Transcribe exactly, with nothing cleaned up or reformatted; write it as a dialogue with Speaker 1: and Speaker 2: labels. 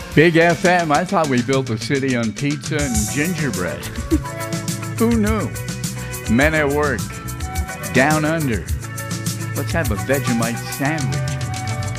Speaker 1: Big F M, I thought we built the city on pizza and gingerbread. Who knew? Men at work. Down under. Let's have a Vegemite sandwich.